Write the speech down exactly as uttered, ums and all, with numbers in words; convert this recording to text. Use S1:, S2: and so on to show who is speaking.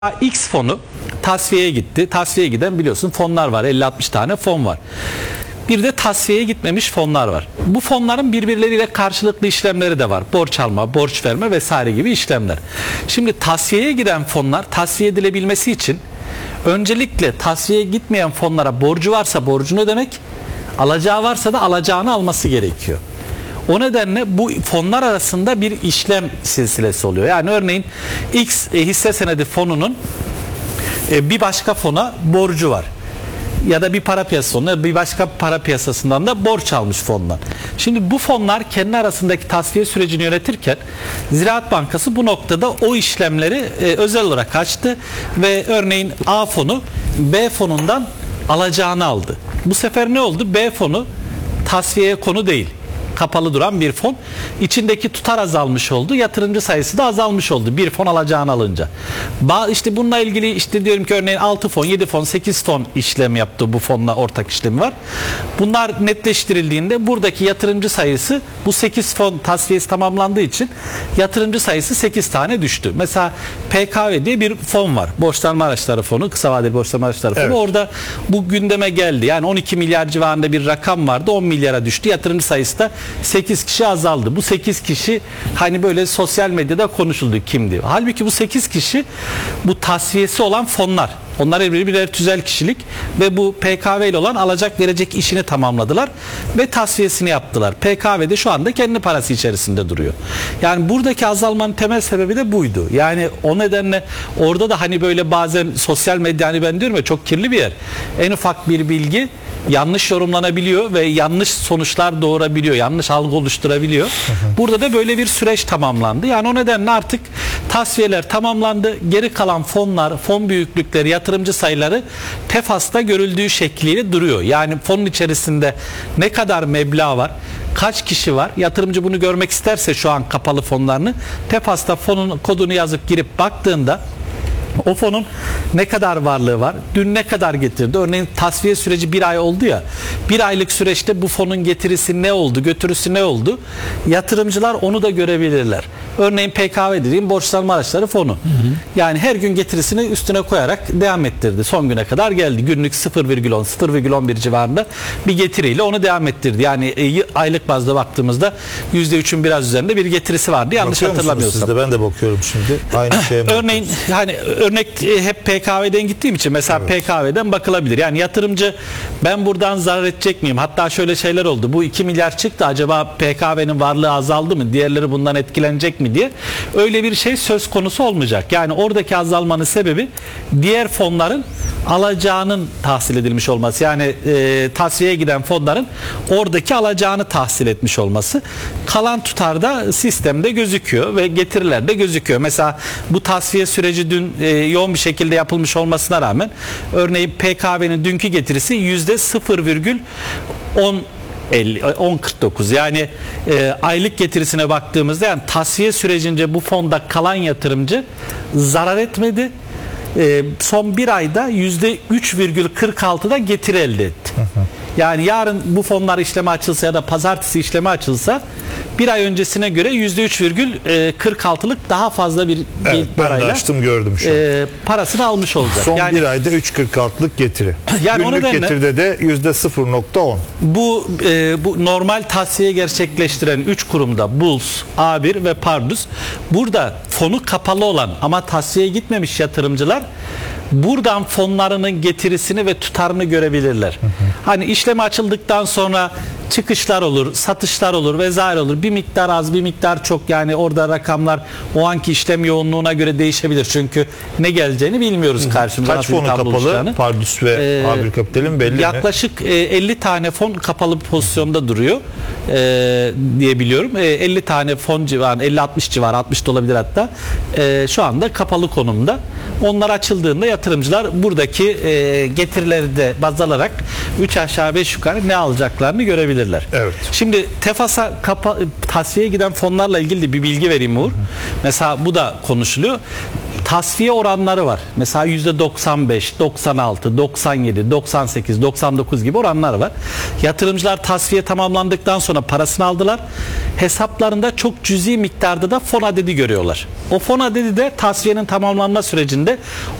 S1: X fonu tasfiyeye gitti. Tasfiyeye giden biliyorsun fonlar var. elli altmış tane fon var. Bir de tasfiyeye gitmemiş fonlar var. Bu fonların birbirleriyle karşılıklı işlemleri de var. Borç alma, borç verme vesaire gibi işlemler. Şimdi tasfiyeye giden fonlar tasfiye edilebilmesi için öncelikle tasfiyeye gitmeyen fonlara borcu varsa borcunu ödemek, alacağı varsa da alacağını alması gerekiyor. O nedenle bu fonlar arasında bir işlem silsilesi oluyor. Yani örneğin X hisse senedi fonunun bir başka fona borcu var. Ya da bir para piyasası fonuna bir başka para piyasasından da borç almış fonlar. Şimdi bu fonlar kendi arasındaki tasfiye sürecini yönetirken Ziraat Bankası bu noktada o işlemleri e, özel olarak açtı ve örneğin A fonu B fonundan alacağını aldı. Bu sefer ne oldu? B fonu tasfiyeye konu değil. Kapalı duran bir fon. İçindeki tutar azalmış oldu. Yatırımcı sayısı da azalmış oldu. Bir fon alacağını alınca. Ba işte bununla ilgili işte diyorum ki örneğin altı fon, yedi fon, sekiz fon işlem yaptı. Bu fonla ortak işlemi var. Bunlar netleştirildiğinde buradaki yatırımcı sayısı bu sekiz fon tasfiyesi tamamlandığı için yatırımcı sayısı sekiz tane düştü. Mesela P K V diye bir fon var. Borçlanma araçları fonu, kısa vadeli borçlanma araçları fonu. Evet. Orada bu gündeme geldi. Yani on iki milyar civarında bir rakam vardı. on milyara düştü. Yatırımcı sayısı da sekiz kişi azaldı. Bu sekiz kişi hani böyle sosyal medyada konuşuldu kimdi. Halbuki bu sekiz kişi bu tasfiyesi olan fonlar. Onlar birbiri birer tüzel kişilik ve bu P K V ile olan alacak verecek işini tamamladılar ve tasfiyesini yaptılar. P K V'de şu anda kendi parası içerisinde duruyor. Yani buradaki azalmanın temel sebebi de buydu. Yani o nedenle orada da hani böyle bazen sosyal medya, hani ben diyorum ya, çok kirli bir yer. En ufak bir bilgi yanlış yorumlanabiliyor ve yanlış sonuçlar doğurabiliyor, yanlış algı oluşturabiliyor. Burada da böyle bir süreç tamamlandı. Yani o nedenle artık tasfiyeler tamamlandı. Geri kalan fonlar, fon büyüklükleri, yatırımcı sayıları TEFAS'ta görüldüğü şekliyle duruyor. Yani fonun içerisinde ne kadar meblağ var, kaç kişi var? Yatırımcı bunu görmek isterse şu an kapalı fonlarını TEFAS'ta fonun kodunu yazıp girip baktığında o fonun ne kadar varlığı var? Dün ne kadar getirdi? Örneğin tasfiye süreci bir ay oldu ya. Bir aylık süreçte bu fonun getirisi ne oldu? Götürüsü ne oldu? Yatırımcılar onu da görebilirler. Örneğin P K V dediğim borçlanma araçları fonu. Hı hı. Yani her gün getirisini üstüne koyarak devam ettirdi. Son güne kadar geldi. Günlük sıfır virgül on sıfır virgül on bir civarında bir getiriyle onu devam ettirdi. Yani e, aylık bazda baktığımızda yüzde üçün biraz üzerinde bir getirisi vardı. Yanlış
S2: Bakıyor
S1: hatırlamıyorsam.
S2: Siz de, ben de bakıyorum şimdi. Aynı şeye
S1: Örneğin hani örnek hep P K V'den gittiğim için mesela evet. P K V'den bakılabilir. Yani yatırımcı ben buradan zarar edecek miyim? Hatta şöyle şeyler oldu. Bu iki milyar çıktı. Acaba P K V'nin varlığı azaldı mı? Diğerleri bundan etkilenecek mi diye. Öyle bir şey söz konusu olmayacak. Yani oradaki azalmanın sebebi diğer fonların alacağının tahsil edilmiş olması. Yani e, tasfiyeye giden fonların oradaki alacağını tahsil etmiş olması. Kalan tutarda sistemde gözüküyor ve getirilerde gözüküyor. Mesela bu tasfiye süreci dün e, yoğun bir şekilde yapılmış olmasına rağmen örneğin P K V'nin dünkü getirisi yüzde sıfır virgül on kırk dokuz. Yani e, aylık getirisine baktığımızda yani tasfiye sürecince bu fonda kalan yatırımcı zarar etmedi. E, son bir ayda yüzde üç virgül kırk altıda getiri elde etti. Hı hı. Yani yarın bu fonlar işleme açılsa ya da pazartesi işleme açılsa bir ay öncesine göre yüzde üç virgül kırk altılık daha fazla bir
S2: evet,
S1: parayla
S2: ben de açtım, gördüm şu an.
S1: E, parasını almış olacak.
S2: Son
S1: yani,
S2: bir ayda üç virgül kırk altılık getiri.
S1: Yani
S2: günlük nedenle, getiride de yüzde sıfır virgül on.
S1: Bu e, bu normal tasfiye gerçekleştiren üç kurumda Buls, A bir ve Pardus, burada fonu kapalı olan ama tasfiyeye gitmemiş yatırımcılar buradan fonlarının getirisini ve tutarını görebilirler. Hı hı. Hani işlemi açıldıktan sonra çıkışlar olur, satışlar olur vesaire olur. Bir miktar az, bir miktar çok, yani orada rakamlar o anki işlem yoğunluğuna göre değişebilir. Çünkü ne geleceğini bilmiyoruz karşımıza.
S2: Kaç fonu kapalı? Pardus ve ee, A bir Kapital'in belli
S1: yaklaşık
S2: mi?
S1: Yaklaşık elli tane fon kapalı pozisyonda duruyor ee, diye biliyorum. Ee, elli tane fon civarı, elli altmış civarı, altmış da olabilir hatta. Ee, şu anda kapalı konumda. Onlar açıldığında yatırımcılar buradaki e, getirileri de baz alarak üç aşağı beş yukarı ne alacaklarını görebilirler.
S2: Evet.
S1: Şimdi TEFAS'a tasfiyeye giden fonlarla ilgili bir bilgi vereyim Uğur. Hı hı. Mesela bu da konuşuluyor. tasfiye oranları var. Mesela yüzde doksan beş, doksan altı, doksan yedi, doksan sekiz, doksan dokuz gibi oranlar var. Yatırımcılar tasfiye tamamlandıktan sonra parasını aldılar. Hesaplarında çok cüzi miktarda da fon adedi görüyorlar. O fon adedi de tasfiyenin tamamlanma sürecinde